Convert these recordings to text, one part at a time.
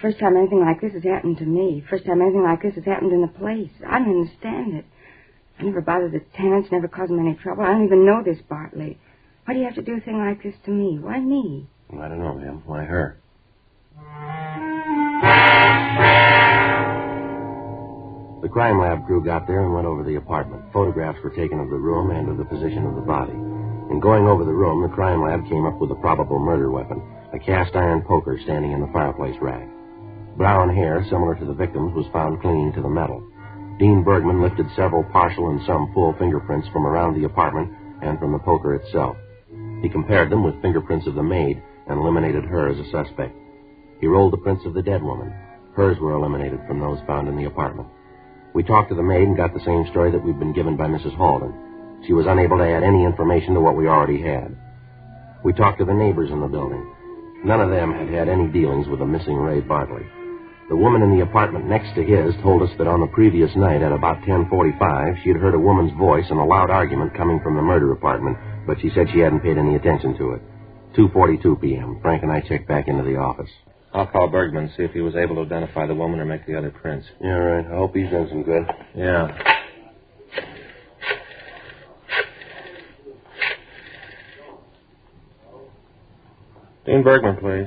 first time anything like this has happened to me. First time anything like this has happened in the place. I don't understand it. I never bothered the tenants, never caused them any trouble. I don't even know this Bartley. Why do you have to do a thing like this to me? Why me? I don't know, ma'am. Why her? The crime lab crew got there and went over the apartment. Photographs were taken of the room and of the position of the body. In going over the room, the crime lab came up with a probable murder weapon, a cast-iron poker standing in the fireplace rack. Brown hair, similar to the victim's, was found clinging to the metal. Dean Bergman lifted several partial and some full fingerprints from around the apartment and from the poker itself. He compared them with fingerprints of the maid and eliminated her as a suspect. He rolled the prints of the dead woman. Hers were eliminated from those found in the apartment. We talked to the maid and got the same story that we'd been given by Mrs. Halden. She was unable to add any information to what we already had. We talked to the neighbors in the building. None of them had had any dealings with the missing Ray Bartley. The woman in the apartment next to his told us that on the previous night at about 10:45, she had heard a woman's voice and a loud argument coming from the murder apartment, but she said she hadn't paid any attention to it. 2:42 p.m. Frank and I checked back into the office. I'll call Bergman and see if he was able to identify the woman or make the other prints. Yeah, right. I hope he's done some good. Yeah. Dean Bergman, please.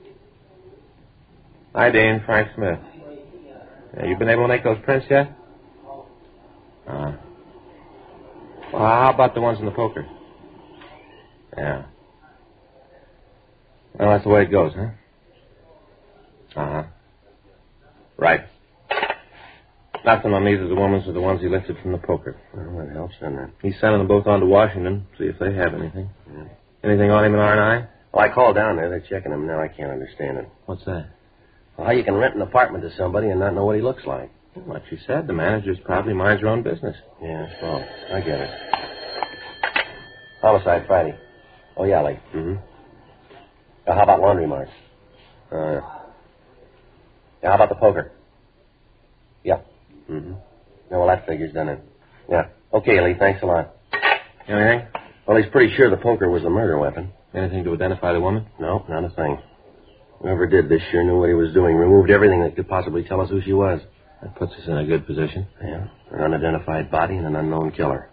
Hi, Dean. Frank Smith. Yeah, you been able to make those prints yet? Well, how about the ones in the poker? Yeah. Well, that's the way it goes, huh? Uh-huh. Right. Nothing on either of the women's or the ones he lifted from the poker. Well, that helps, doesn't it? He's sending them both on to Washington, see if they have anything. Yeah. Anything on him in R&I? Well, I called down there. They're checking him now. I can't understand it. What's that? Well, how you can rent an apartment to somebody and not know what he looks like? What you said. The manager's probably minds her own business. Yeah, well, I get it. Homicide Friday. Oh, yeah, Lee. Mm-hmm. How about laundry marks? Yeah, how about the poker? Yeah. Mm-hmm. Yeah, well, that figures, doesn't it? Yeah. Okay, Lee, thanks a lot. Anything? Well, he's pretty sure the poker was the murder weapon. Anything to identify the woman? No, not a thing. Whoever did this sure knew what he was doing. Removed everything that could possibly tell us who she was. That puts us in a good position. Yeah, an unidentified body and an unknown killer.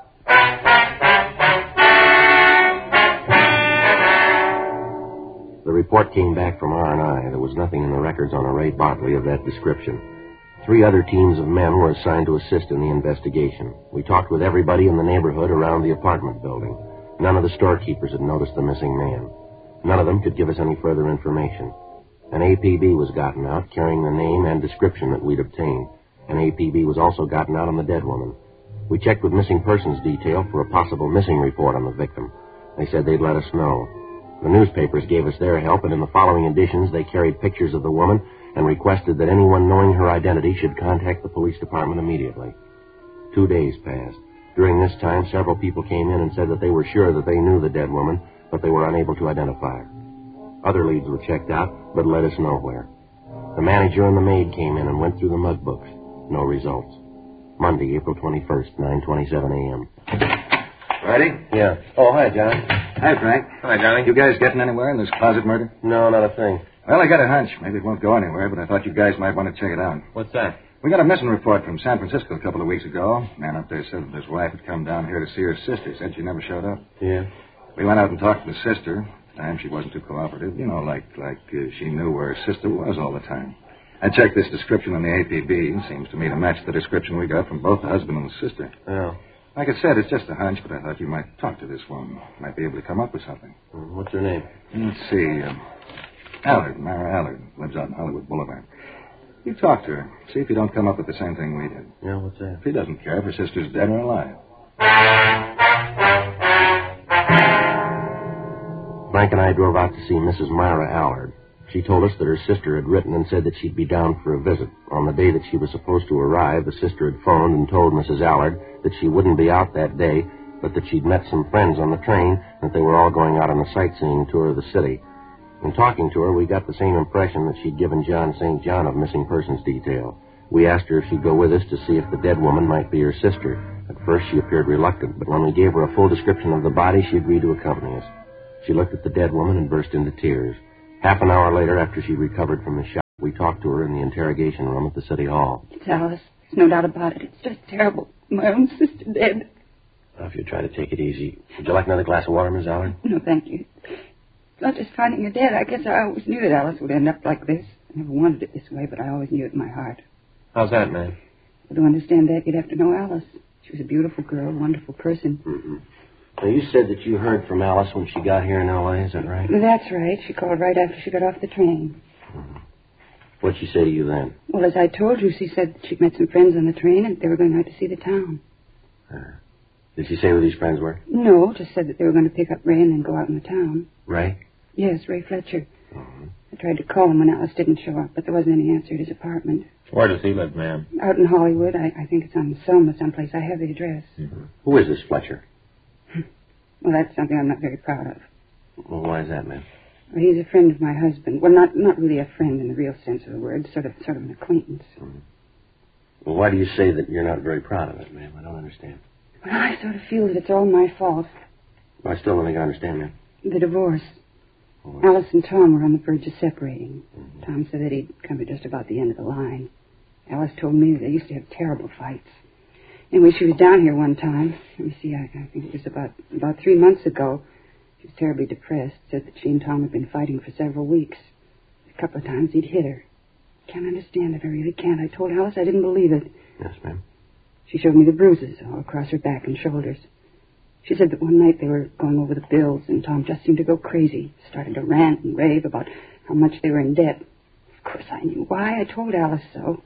The report came back from R&I. There was nothing in the records on a Ray Bartley of that description. 3 other teams of men were assigned to assist in the investigation. We talked with everybody in the neighborhood around the apartment building. None of the storekeepers had noticed the missing man. None of them could give us any further information. An APB was gotten out carrying the name and description that we'd obtained. An APB was also gotten out on the dead woman. We checked with missing persons detail for a possible missing report on the victim. They said they'd let us know. The newspapers gave us their help, and in the following editions they carried pictures of the woman and requested that anyone knowing her identity should contact the police department immediately. 2 days passed. During this time, several people came in and said that they were sure that they knew the dead woman, but they were unable to identify her. Other leads were checked out, but led us nowhere. The manager and the maid came in and went through the mug books. No results. Monday, April 21st, 9:27 a.m. Ready? Yeah. Oh, hi, John. Hi, Frank. Hi, Johnny. You guys getting anywhere in this closet murder? No, not a thing. Well, I got a hunch. Maybe it won't go anywhere, but I thought you guys might want to check it out. What's that? We got a missing report from San Francisco a couple of weeks ago. Man up there said that his wife had come down here to see her sister. Said she never showed up. Yeah. We went out and talked to the sister. At the time, she wasn't too cooperative. You know, like she knew where her sister was all the time. I checked this description on the APB. Seems to me to match the description we got from both the husband and the sister. Oh. Like I said, it's just a hunch, but I thought you might talk to this woman. Might be able to come up with something. What's her name? Let's see. Allard, Mara Allard. Lives out in Hollywood Boulevard. You talk to her. See if you don't come up with the same thing we did. Yeah, what's that? She doesn't care if her sister's dead or alive. Frank and I drove out to see Mrs. Myra Allard. She told us that her sister had written and said that she'd be down for a visit. On the day that she was supposed to arrive, the sister had phoned and told Mrs. Allard that she wouldn't be out that day, but that she'd met some friends on the train, and that they were all going out on a sightseeing tour of the city. In talking to her, we got the same impression that she'd given John St. John of missing persons detail. We asked her if she'd go with us to see if the dead woman might be her sister. At first, she appeared reluctant, but when we gave her a full description of the body, she agreed to accompany us. She looked at the dead woman and burst into tears. Half an hour later, after she recovered from the shock, We talked to her in the interrogation room at the city hall. It's Alice. There's no doubt about it. It's just terrible. My own sister dead. Now, if you try to take it easy, would you like another glass of water, Miss Allard? No, thank you. It's not just finding her dead. I guess I always knew that Alice would end up like this. I never wanted it this way, but I always knew it in my heart. How's that, ma'am? Well, to understand that, you'd have to know Alice. She was a beautiful girl, a wonderful person. Mm-hmm. Now, you said that you heard from Alice when she got here in L.A., is that right? That's right. She called right after she got off the train. Mm-hmm. What'd she say to you then? Well, as I told you, she said that she'd met some friends on the train and they were going out to see the town. Did she say who these friends were? No, just said that they were going to pick up Ray and then go out in the town. Ray? Yes, Ray Fletcher. Mm-hmm. I tried to call him when Alice didn't show up, but there wasn't any answer at his apartment. Where does he live, ma'am? Out in Hollywood. I think it's on Selma someplace. I have the address. Mm-hmm. Who is this Fletcher? Well, that's something I'm not very proud of. Well, why is that, ma'am? Well, he's a friend of my husband. Well, not really a friend in the real sense of the word. Sort of an acquaintance. Mm-hmm. Well, why do you say that you're not very proud of it, ma'am? I don't understand. Well, I sort of feel that it's all my fault. Well, I still don't think I understand, ma'am. The divorce. Oh, Alice and Tom were on the verge of separating. Mm-hmm. Tom said that he'd come to just about the end of the line. Alice told me that they used to have terrible fights. Anyway, she was down here one time. Let me see, I think it was about 3 months ago. She was terribly depressed. Said that she and Tom had been fighting for several weeks. A couple of times he'd hit her. Can't understand it, I really can't. I told Alice I didn't believe it. Yes, ma'am. She showed me the bruises all across her back and shoulders. She said that one night they were going over the bills and Tom just seemed to go crazy. Started to rant and rave about how much they were in debt. Of course I knew why. I told Alice so.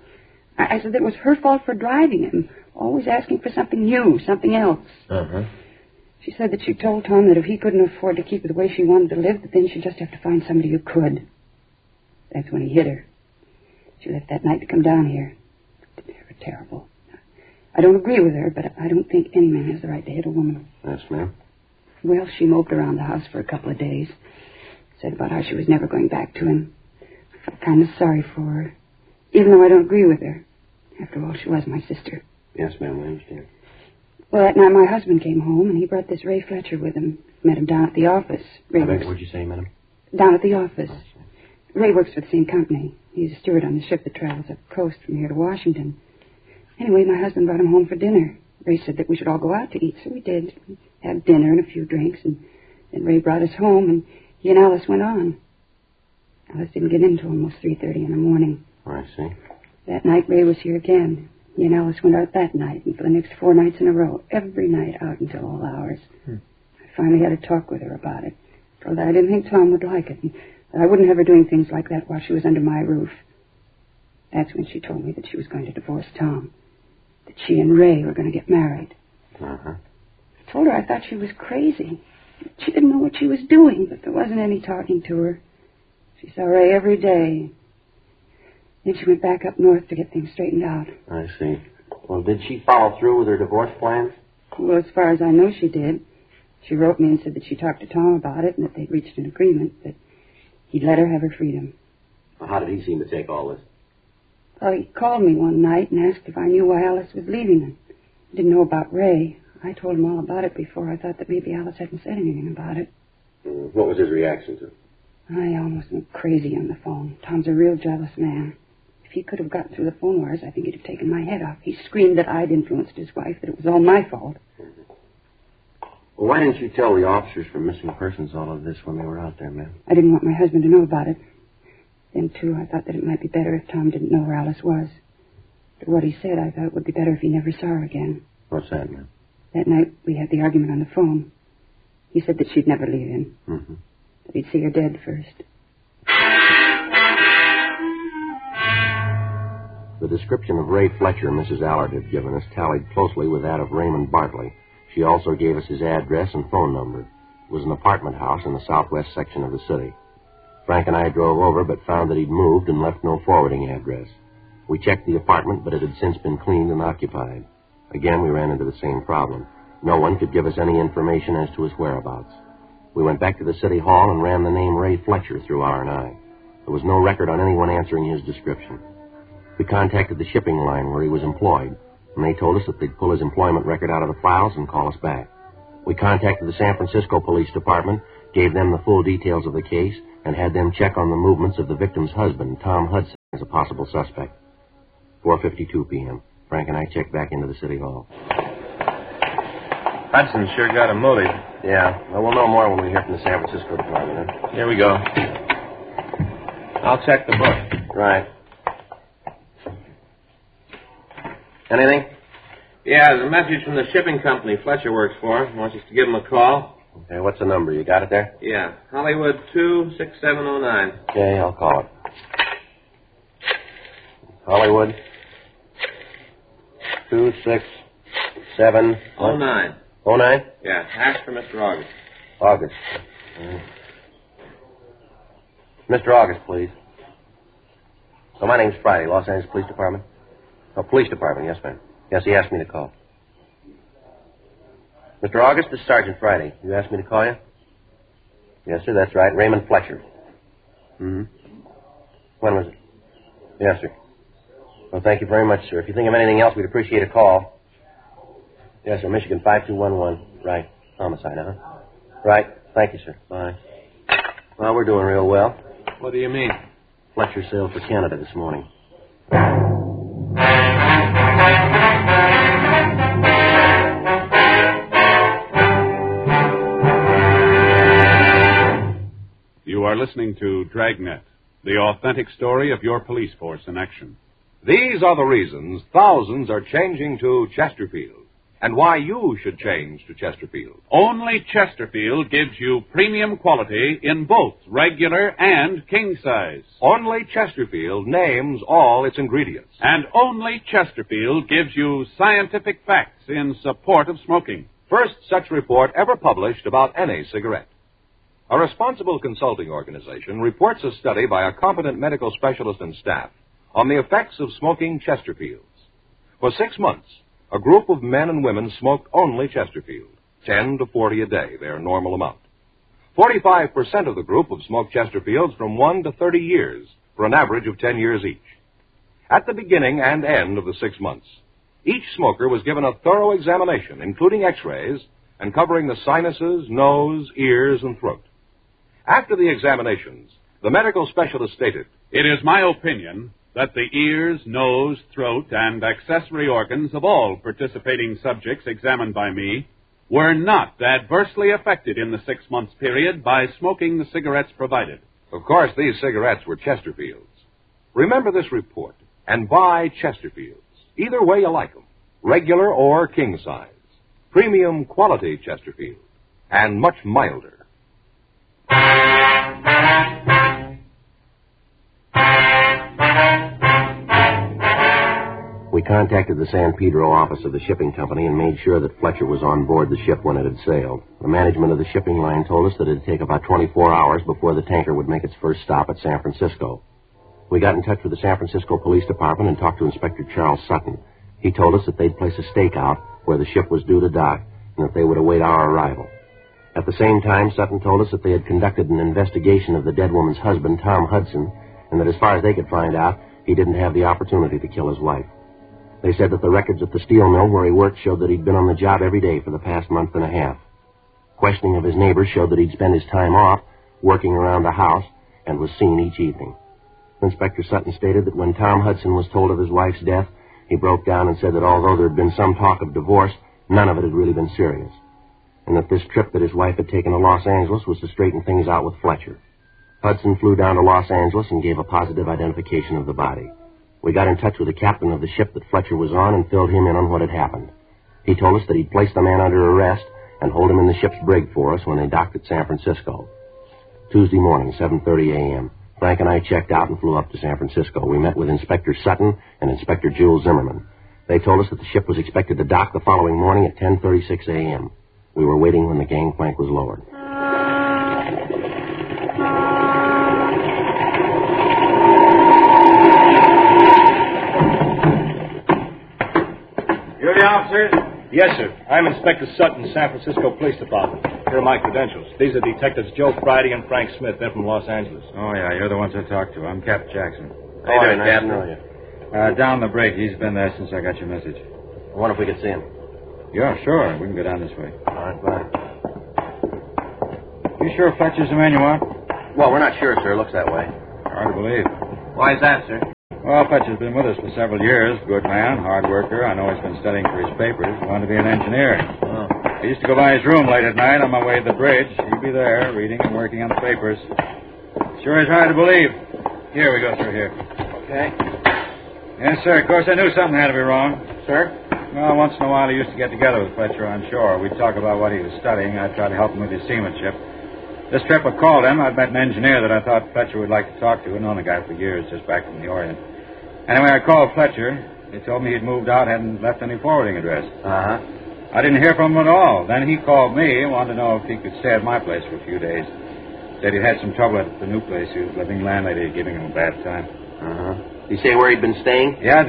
I said that it was her fault for driving him, always asking for something new, something else. Uh-huh. She said that she told Tom that if he couldn't afford to keep it the way she wanted to live, that then she'd just have to find somebody who could. That's when he hit her. She left that night to come down here. They were terrible. I don't agree with her, but I don't think any man has the right to hit a woman. Yes, ma'am. Well, she moped around the house for a couple of days. Said about how she was never going back to him. I felt kind of sorry for her, even though I don't agree with her. After all, she was my sister. Yes, ma'am, I understand. Well, that night my husband came home, and he brought this Ray Fletcher with him. Met him down at the office. What'd you say, madam? Down at the office. Ray works for the same company. He's a steward on the ship that travels up the coast from here to Washington. Anyway, my husband brought him home for dinner. Ray said that we should all go out to eat, so we did. We had dinner and a few drinks, and then Ray brought us home, and he and Alice went on. Alice didn't get in until almost 3:30 in the morning. Oh, I see. That night, Ray was here again. He and Alice went out that night, and for the next 4 nights in a row, every night out until all hours. I finally had a talk with her about it. Told her I didn't think Tom would like it, and that I wouldn't have her doing things like that while she was under my roof. That's when she told me that she was going to divorce Tom. That she and Ray were going to get married. Uh-huh. I told her I thought she was crazy. She didn't know what she was doing, but there wasn't any talking to her. She saw Ray every day. Then she went back up north to get things straightened out. I see. Well, did she follow through with her divorce plans? Well, as far as I know, she did. She wrote me and said that she talked to Tom about it and that they'd reached an agreement, that he'd let her have her freedom. Well, how did he seem to take all this? Well, he called me one night and asked if I knew why Alice was leaving him. I didn't know about Ray. I told him all about it before. I thought that maybe Alice hadn't said anything about it. What was his reaction to it? I almost went crazy on the phone. Tom's a real jealous man. If he could have gotten through the phone wires, I think he'd have taken my head off. He screamed that I'd influenced his wife, that it was all my fault. Well, why didn't you tell the officers from Missing Persons all of this when they were out there, ma'am? I didn't want my husband to know about it. Then, too, I thought that it might be better if Tom didn't know where Alice was. After what he said, I thought it would be better if he never saw her again. What's that, ma'am? That night, we had the argument on the phone. He said that she'd never leave him. Mm-hmm. That he'd see her dead first. The description of Ray Fletcher Mrs. Allard had given us tallied closely with that of Raymond Bartley. She also gave us his address and phone number. It was an apartment house in the southwest section of the city. Frank and I drove over, but found that he'd moved and left no forwarding address. We checked the apartment, but it had since been cleaned and occupied. Again, we ran into the same problem. No one could give us any information as to his whereabouts. We went back to the city hall and ran the name Ray Fletcher through R&I. There was no record on anyone answering his description. We contacted the shipping line where he was employed, and they told us that they'd pull his employment record out of the files and call us back. We contacted the San Francisco Police Department, gave them the full details of the case, and had them check on the movements of the victim's husband, Tom Hudson. as a possible suspect. 4:52 p.m. Frank and I checked back into the city hall. Hudson sure got a motive. Yeah, well, we'll know more when we hear from the San Francisco department. Huh? Here we go. I'll check the book. Right. Anything? Yeah, there's a message from the shipping company Fletcher works for. Wants us to give him a call. Okay, what's the number? You got it there? Yeah, Hollywood 26709. Okay, I'll call it. Hollywood 26709. 09? Yeah, ask for Mr. August. August. Mr. August, please. Oh, my name's Friday, Los Angeles Police Department. Oh, Police Department, yes, ma'am. Yes, he asked me to call. Mr. August, this is Sergeant Friday. You asked me to call you? Yes, sir, that's right. Raymond Fletcher. Mm-hmm. When was it? Yes, sir. Well, thank you very much, sir. If you think of anything else, we'd appreciate a call. Yes, sir. Michigan 5211. Right. Homicide, huh? Right. Thank you, sir. Bye. Well, we're doing real well. What do you mean? Fletcher sailed for Canada this morning. You are listening to Dragnet, the authentic story of your police force in action. These are the reasons thousands are changing to Chesterfield, and why you should change to Chesterfield. Only Chesterfield gives you premium quality in both regular and king size. Only Chesterfield names all its ingredients. And only Chesterfield gives you scientific facts in support of smoking. First such report ever published about any cigarette. A responsible consulting organization reports a study by a competent medical specialist and staff on the effects of smoking Chesterfields. For 6 months, a group of men and women smoked only Chesterfield, 10 to 40 a day, their normal amount. 45% of the group have smoked Chesterfields from 1 to 30 years, for an average of 10 years each. At the beginning and end of the 6 months, each smoker was given a thorough examination, including x-rays, and covering the sinuses, nose, ears, and throat. After the examinations, the medical specialist stated, "It is my opinion that the ears, nose, throat, and accessory organs of all participating subjects examined by me were not adversely affected in the 6 months period by smoking the cigarettes provided." Of course, these cigarettes were Chesterfields. Remember this report and buy Chesterfields. Either way you like them, regular or king size. Premium quality Chesterfield, and much milder. We contacted the San Pedro office of the shipping company and made sure that Fletcher was on board the ship when it had sailed. The management of the shipping line told us that it would take about 24 hours before the tanker would make its first stop at San Francisco. We got in touch with the San Francisco Police Department and talked to Inspector Charles Sutton. He told us that they'd place a stakeout where the ship was due to dock and that they would await our arrival. At the same time, Sutton told us that they had conducted an investigation of the dead woman's husband, Tom Hudson, and that as far as they could find out, he didn't have the opportunity to kill his wife. They said that the records at the steel mill where he worked showed that he'd been on the job every day for the past month and a half. Questioning of his neighbors showed that he'd spent his time off working around the house and was seen each evening. Inspector Sutton stated that when Tom Hudson was told of his wife's death, he broke down and said that although there had been some talk of divorce, none of it had really been serious, and that this trip that his wife had taken to Los Angeles was to straighten things out with Fletcher. Hudson flew down to Los Angeles and gave a positive identification of the body. We got in touch with the captain of the ship that Fletcher was on and filled him in on what had happened. He told us that he'd place the man under arrest and hold him in the ship's brig for us when they docked at San Francisco. Tuesday morning, 7:30 a.m., Frank and I checked out and flew up to San Francisco. We met with Inspector Sutton and Inspector Jules Zimmerman. They told us that the ship was expected to dock the following morning at 10:36 a.m. We were waiting when the gangplank was lowered. You're the officers? Yes, sir. I'm Inspector Sutton, San Francisco Police Department. Here are my credentials. These are Detectives Joe Friday and Frank Smith. They're from Los Angeles. Oh, yeah, you're the ones I talked to. I'm Captain Jackson. How you doing, Captain? How are you? Down the break. He's been there since I got your message. I wonder if we could see him. Yeah, sure. We can go down this way. All right, bye. You sure Fletcher's the man you want? Well, we're not sure, sir. Looks that way. Hard to believe. Why is that, sir? Well, Fletcher's been with us for several years. Good man, hard worker. I know he's been studying for his papers. Wanted to be an engineer. Oh. I used to go by his room late at night on my way to the bridge. He'd be there, reading and working on the papers. Sure is hard to believe. Here, we go through here. Okay. Yes, sir. Of course, I knew something had to be wrong. Sir? Well, once in a while, he used to get together with Fletcher on shore. We'd talk about what he was studying. I'd try to help him with his seamanship. This trip I called him, I'd met an engineer that I thought Fletcher would like to talk to. I'd known the guy for years, just back from the Orient. Anyway, I called Fletcher. He told me he'd moved out, hadn't left any forwarding address. Uh-huh. I didn't hear from him at all. Then he called me, wanted to know if he could stay at my place for a few days. Said he'd had some trouble at the new place he was living. Landlady giving him a bad time. Uh-huh. Did he say where he'd been staying? Yeah,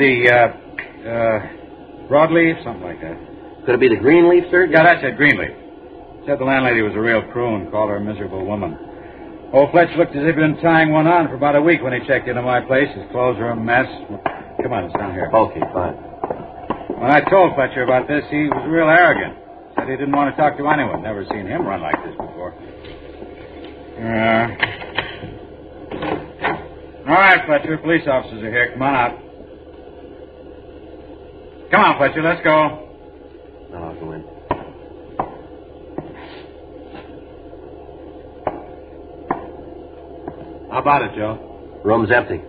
Broadleaf, something like that. Could it be the Greenleaf, sir? Yeah, that's it, Greenleaf. Said the landlady was a real croon, called her a miserable woman. Old Fletcher looked as if he'd been tying one on for about a week when he checked into my place. His clothes were a mess. Come on, it's down here. Okay, fine. When I told Fletcher about this, he was real arrogant. Said he didn't want to talk to anyone. Never seen him run like this before. All right, Fletcher. Police officers are here. Come on out. Come on, Fletcher. Let's go. I'll go in. How about it, Joe? Room's empty.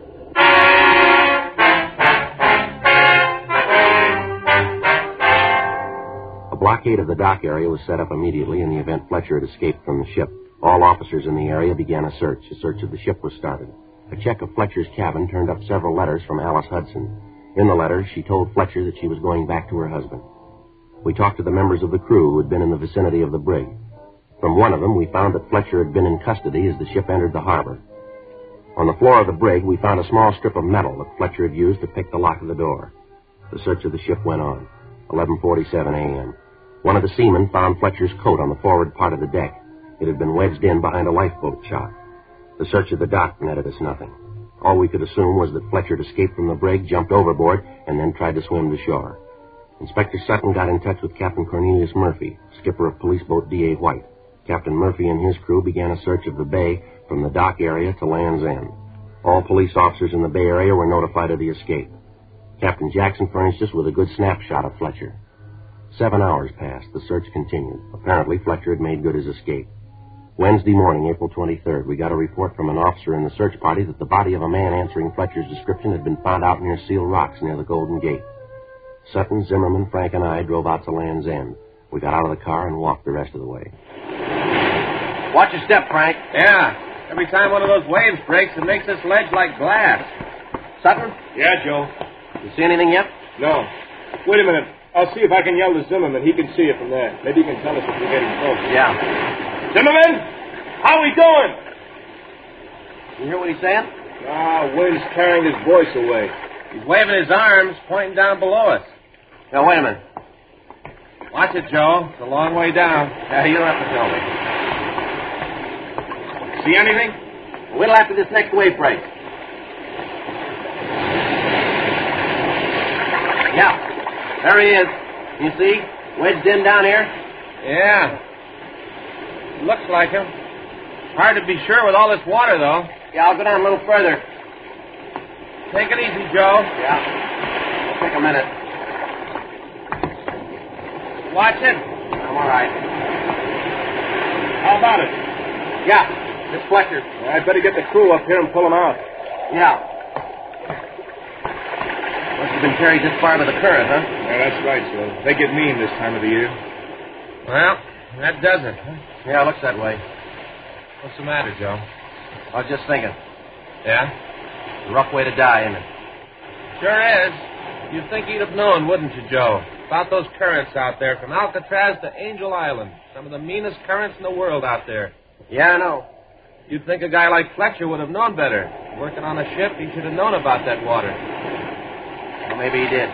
A blockade of the dock area was set up immediately in the event Fletcher had escaped from the ship. All officers in the area began a search. A search of the ship was started. A check of Fletcher's cabin turned up several letters from Alice Hudson. In the letters, she told Fletcher that she was going back to her husband. We talked to the members of the crew who had been in the vicinity of the brig. From one of them, we found that Fletcher had been in custody as the ship entered the harbor. On the floor of the brig, we found a small strip of metal that Fletcher had used to pick the lock of the door. The search of the ship went on. 11:47 a.m. One of the seamen found Fletcher's coat on the forward part of the deck. It had been wedged in behind a lifeboat chock. The search of the dock netted us nothing. All we could assume was that Fletcher had escaped from the brig, jumped overboard, and then tried to swim to shore. Inspector Sutton got in touch with Captain Cornelius Murphy, skipper of police boat D.A. White. Captain Murphy and his crew began a search of the bay from the dock area to Land's End. All police officers in the bay area were notified of the escape. Captain Jackson furnished us with a good snapshot of Fletcher. 7 hours passed. The search continued. Apparently, Fletcher had made good his escape. Wednesday morning, April 23rd, we got a report from an officer in the search party that the body of a man answering Fletcher's description had been found out near Seal Rocks near the Golden Gate. Sutton, Zimmerman, Frank, and I drove out to Land's End. We got out of the car and walked the rest of the way. Watch your step, Frank. Yeah. Every time one of those waves breaks, it makes this ledge like glass. Sutton? Yeah, Joe. You see anything yet? No. Wait a minute. I'll see if I can yell to Zimmerman. He can see it from there. Maybe he can tell us if we're getting close. Yeah. Zimmerman! How we doing? You hear what he's saying? Wind's carrying his voice away. He's waving his arms, pointing down below us. Now, wait a minute. Watch it, Joe. It's a long way down. Yeah, you don't have to tell me. See anything? Wait till after this next wave breaks. Yeah. There he is. You see? Wedged in down here? Yeah. Looks like him. Hard to be sure with all this water, though. Yeah, I'll go down a little further. Take it easy, Joe. Yeah. It'll take a minute. Watch it. I'm all right. How about it? Yeah. This Fletcher. I'd better get the crew up here and pull him out. Yeah. Must have been carried this far by the current, huh? Yeah, that's right, Joe. They get mean this time of the year. Well, that does it. Huh? Yeah, it looks that way. What's the matter, Joe? I was just thinking. Yeah? It's a rough way to die, isn't it? Sure is. You'd think he'd have known, wouldn't you, Joe? About those currents out there from Alcatraz to Angel Island. Some of the meanest currents in the world out there. Yeah, I know. You'd think a guy like Fletcher would have known better. Working on a ship, he should have known about that water. Well, maybe he did.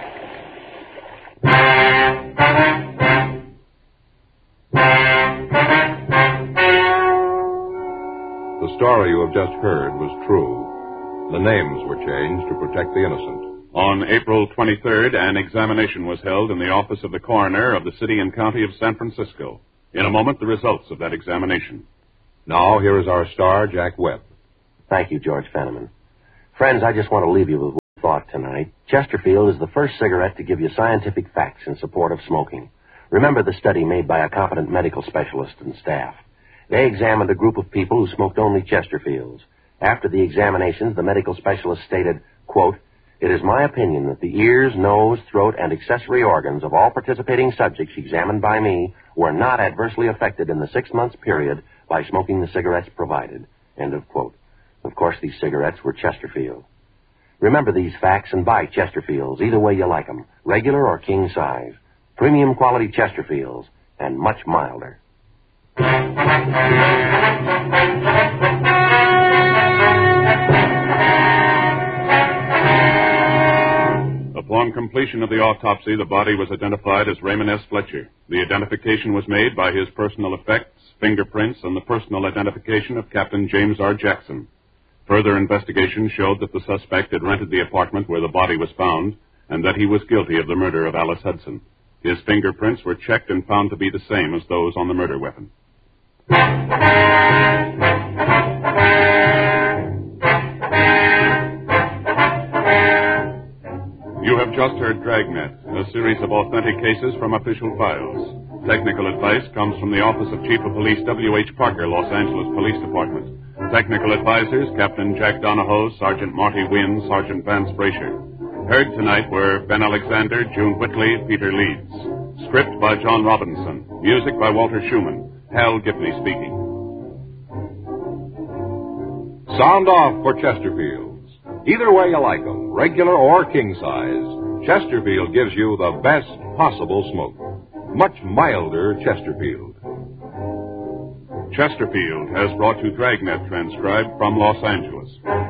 The story you have just heard was true. The names were changed to protect the innocent. On April 23rd, an examination was held in the office of the coroner of the city and county of San Francisco. In a moment, the results of that examination. Now, here is our star, Jack Webb. Thank you, George Fenneman. Friends, I just want to leave you with thought tonight, Chesterfield is the first cigarette to give you scientific facts in support of smoking. Remember the study made by a competent medical specialist and staff. They examined a group of people who smoked only Chesterfields. After the examinations, the medical specialist stated, quote, "It is my opinion that the ears, nose, throat, and accessory organs of all participating subjects examined by me were not adversely affected in the 6-month period by smoking the cigarettes provided." End of quote. Of course, these cigarettes were Chesterfield. Remember these facts and buy Chesterfields, either way you like them, regular or king size. Premium quality Chesterfields, and much milder. Upon completion of the autopsy, the body was identified as Raymond S. Fletcher. The identification was made by his personal effects, fingerprints, and the personal identification of Captain James R. Jackson. Further investigation showed that the suspect had rented the apartment where the body was found and that he was guilty of the murder of Alice Hudson. His fingerprints were checked and found to be the same as those on the murder weapon. You have just heard Dragnet, a series of authentic cases from official files. Technical advice comes from the Office of Chief of Police W.H. Parker, Los Angeles Police Department. Technical advisors, Captain Jack Donahoe, Sergeant Marty Wynn, Sergeant Vance Brasher. Heard tonight were Ben Alexander, June Whitley, Peter Leeds. Script by John Robinson. Music by Walter Schumann. Hal Gibney speaking. Sound off for Chesterfields. Either way you like them, regular or king size, Chesterfield gives you the best possible smoke. Much milder Chesterfield. Chesterfield has brought you Dragnet, transcribed from Los Angeles.